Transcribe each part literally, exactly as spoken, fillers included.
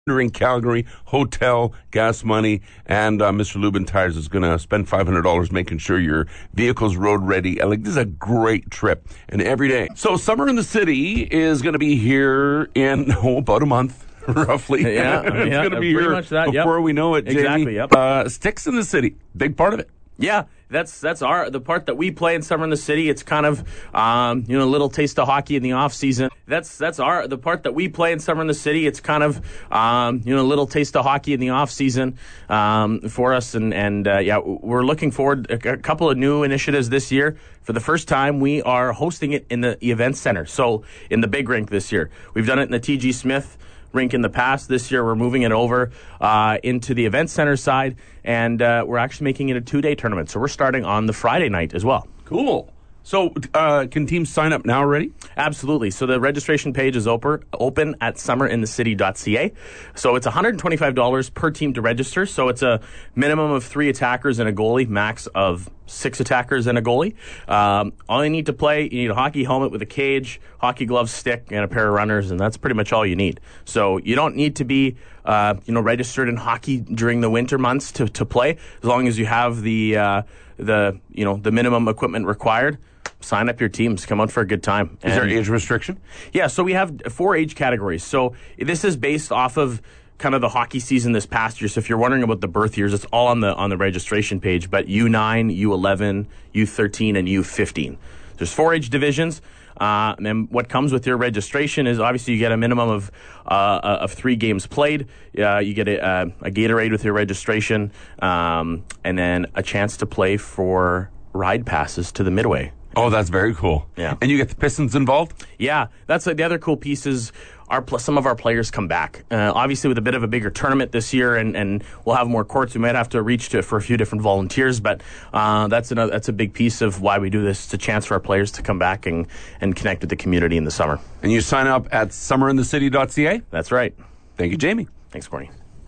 in Calgary, hotel, gas money, and uh, Mister Lubin Tires is going to spend five hundred dollars making sure your vehicle's road ready. Like, this is a great trip, and every day. So Summer in the City is going to be here in oh, about a month. Roughly. Yeah, it's yeah, going to be pretty here much that, before yep. we know it, Jamie. Exactly, yep. Uh, Sticks in the City, big part of it. Yeah, that's that's our the part that we play in Summer in the City. It's kind of um, you know, a little taste of hockey in the off season. That's that's our the part that we play in Summer in the City. It's kind of um, you know, a little taste of hockey in the off season um, for us, and and uh, yeah, we're looking forward a, a couple of new initiatives this year. For the first time, we are hosting it in the event center, so in the big rink this year. We've done it in the T G Smith rink in the past. This year we're moving it over uh, into the event center side, and uh, we're actually making it a two-day tournament. So we're starting on the Friday night as well. Cool. So uh, can teams sign up now already? Absolutely. So the registration page is open, open at summer in the city dot c a. So it's one hundred twenty-five dollars per team to register. So it's a minimum of three attackers and a goalie, max of six attackers and a goalie. Um, all you need to play, you need a hockey helmet with a cage, hockey gloves, stick, and a pair of runners, and that's pretty much all you need. So you don't need to be uh, you know, registered in hockey during the winter months to, to play, as long as you have the uh, the you know the minimum equipment required. Sign up your teams. Come out for a good time. Is and, there age restriction? Yeah, so we have four age categories. So this is based off of kind of the hockey season this past year. So if you're wondering about the birth years, it's all on the on the registration page. But U nine, U eleven, U thirteen, and U fifteen. There's four age divisions. Uh, and what comes with your registration is obviously you get a minimum of uh, of three games played. Uh, you get a, a Gatorade with your registration, um, and then a chance to play for ride passes to the Midway. Oh, that's very cool. Yeah. And you get the Pistons involved? Yeah, that's uh, the other cool piece is our pl- some of our players come back. Uh, obviously, with a bit of a bigger tournament this year, and, and we'll have more courts. We might have to reach to for a few different volunteers, but uh, that's another that's a big piece of why we do this. It's a chance for our players to come back and, and connect with the community in the summer. And you sign up at summer in the city dot c a? That's right. Thank you, Jamie. Thanks, Courtney.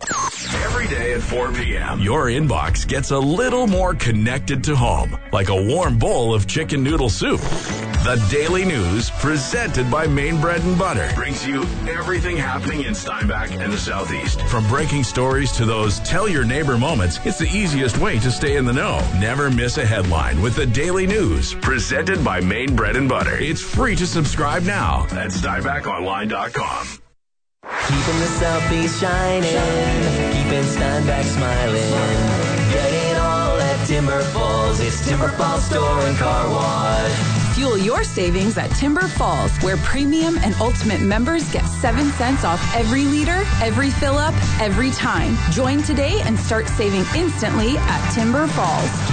Every day at four p.m., your inbox gets a little more connected to home, like a warm bowl of chicken noodle soup. The Daily News, presented by Maine Bread and Butter, brings you everything happening in Steinbach and the Southeast. From breaking stories to those tell your neighbor moments, it's the easiest way to stay in the know. Never miss a headline with the Daily News, presented by Maine Bread and Butter. It's free to subscribe now at steinbach online dot com. Keeping the Southeast shining, keeping Steinbach smiling. Get it all at Timber Falls. It's Timber Falls Store and Car Wash. Fuel your savings at Timber Falls, where premium and ultimate members get seven cents off every liter, every fill up, every time. Join today and start saving instantly at Timber Falls.